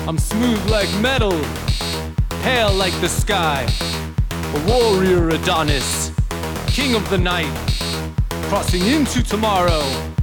I'm smooth like metal, pale like the sky. A warrior Adonis, king of the night, crossing into tomorrow.